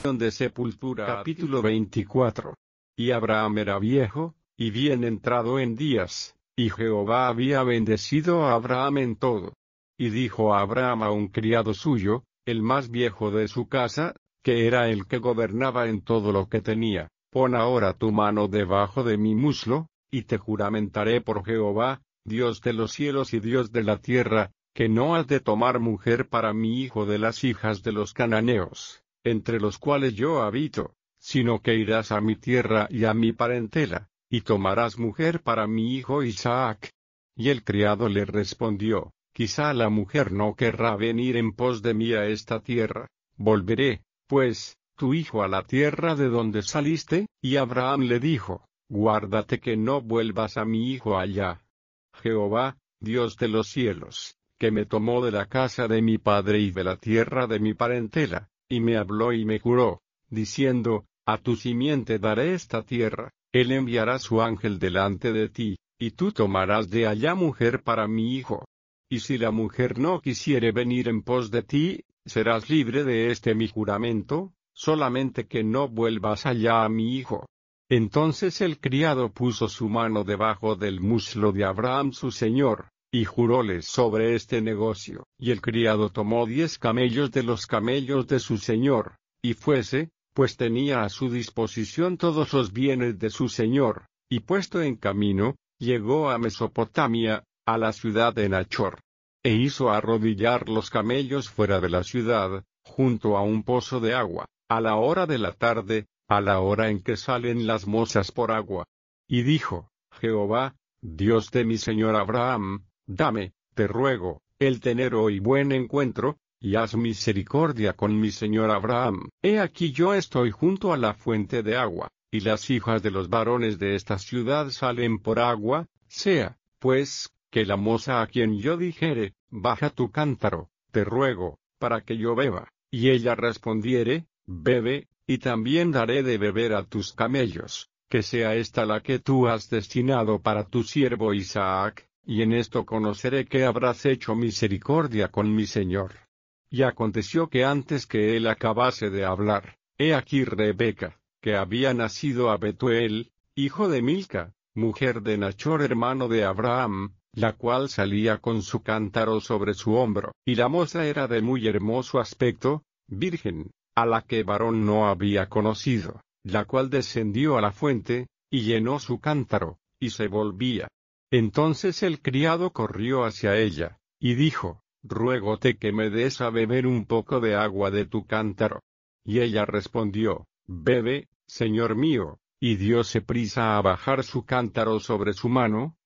de sepultura. Capítulo 24. Y Abraham era viejo, y bien entrado en días, y Jehová había bendecido a Abraham en todo. Y dijo a Abraham a un criado suyo, el más viejo de su casa, que era el que gobernaba en todo lo que tenía: pon ahora tu mano debajo de mi muslo, y te juramentaré por Jehová, Dios de los cielos y Dios de la tierra, que no has de tomar mujer para mi hijo de las hijas de los cananeos, entre los cuales yo habito, sino que irás a mi tierra y a mi parentela, y tomarás mujer para mi hijo Isaac. Y el criado le respondió: quizá la mujer no querrá venir en pos de mí a esta tierra. Volveré, pues, tu hijo a la tierra de donde saliste. Y Abraham le dijo: guárdate que no vuelvas a mi hijo allá. Jehová, Dios de los cielos, que me tomó de la casa de mi padre y de la tierra de mi parentela, y me habló y me juró, diciendo: a tu simiente daré esta tierra, él enviará su ángel delante de ti, y tú tomarás de allá mujer para mi hijo. Y si la mujer no quisiere venir en pos de ti, serás libre de este mi juramento, solamente que no vuelvas allá a mi hijo. Entonces el criado puso su mano debajo del muslo de Abraham su señor, y juróles sobre este negocio. Y el criado tomó 10 camellos de los camellos de su señor, y fuese, pues tenía a su disposición todos los bienes de su señor, y puesto en camino, llegó a Mesopotamia, a la ciudad de Nachor. E hizo arrodillar los camellos fuera de la ciudad, junto a un pozo de agua, a la hora de la tarde, a la hora en que salen las mozas por agua. Y dijo: Jehová, Dios de mi señor Abraham, dame, te ruego, el tener hoy buen encuentro, y haz misericordia con mi señor Abraham. He aquí yo estoy junto a la fuente de agua, y las hijas de los varones de esta ciudad salen por agua. Sea, pues, que la moza a quien yo dijere: baja tu cántaro, te ruego, para que yo beba, y ella respondiere: bebe, y también daré de beber a tus camellos, que sea esta la que tú has destinado para tu siervo Isaac, y en esto conoceré que habrás hecho misericordia con mi señor. Y aconteció que antes que él acabase de hablar, he aquí Rebeca, que había nacido a Betuel, hijo de Milca, mujer de Nachor hermano de Abraham, la cual salía con su cántaro sobre su hombro. Y la moza era de muy hermoso aspecto, virgen, a la que varón no había conocido, la cual descendió a la fuente, y llenó su cántaro, y se volvía. Entonces el criado corrió hacia ella, y dijo: ruégote que me des a beber un poco de agua de tu cántaro. Y ella respondió: bebe, señor mío, y dióse prisa a bajar su cántaro sobre su mano,